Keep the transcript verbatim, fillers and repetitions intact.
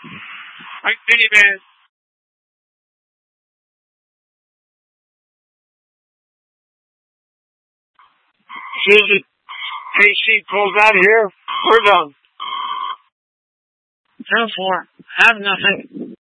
Right, minivan. Susie, K C pulls out of here. We're done. ten four. Have nothing.